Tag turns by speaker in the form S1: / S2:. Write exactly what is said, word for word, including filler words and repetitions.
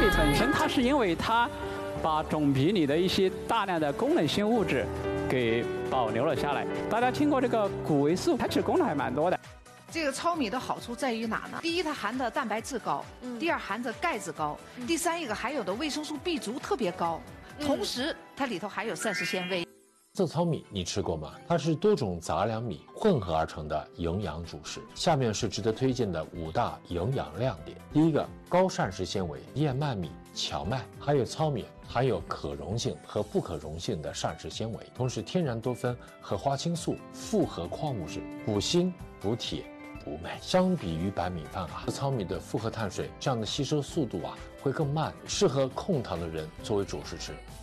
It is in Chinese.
S1: 米本身它是因为它把种皮里的一些大量的功能性物质给保留了下来。大家听过这个谷维素，它其实功能还蛮多的。
S2: 这个糙米的好处在于哪呢？第一，它含的蛋白质高；第二，含的钙质高；第三，一个含有的维生素 B 族特别高。同时，它里头还有膳食纤维。
S3: 色糙米你吃过吗？它是多种杂粮米混合而成的营养主食。下面是值得推荐的五大营养亮点。第一个，高膳食纤维，燕麦米、荞麦还有糙米含有可溶性和不可溶性的膳食纤维，同时天然多酚和花青素、复合矿物质，补锌、补铁、补镁。相比于白米饭啊，糙米的复合碳水这样的吸收速度啊会更慢，适合控糖的人作为主食吃。